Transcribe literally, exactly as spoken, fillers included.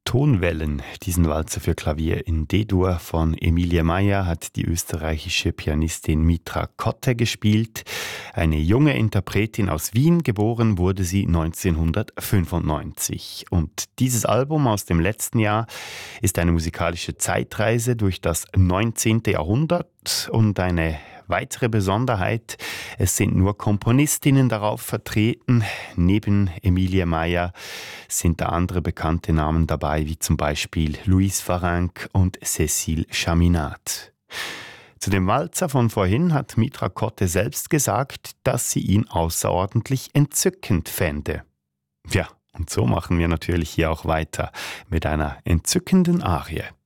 Tonwellen, diesen Walzer für Klavier in D-Dur von Emilie Meier, hat die österreichische Pianistin Mitra Kotte gespielt. Eine junge Interpretin aus Wien, geboren wurde sie neunzehnhundertfünfundneunzig. Und dieses Album aus dem letzten Jahr ist eine musikalische Zeitreise durch das neunzehnte. Jahrhundert und eine weitere Besonderheit: Es sind nur Komponistinnen darauf vertreten. Neben Emilie Meier sind da andere bekannte Namen dabei, wie zum Beispiel Louise Farinck und Cécile Chaminade. Zu dem Walzer von vorhin hat Mitra Kotte selbst gesagt, dass sie ihn außerordentlich entzückend fände. Ja, und so machen wir natürlich hier auch weiter mit einer entzückenden Arie.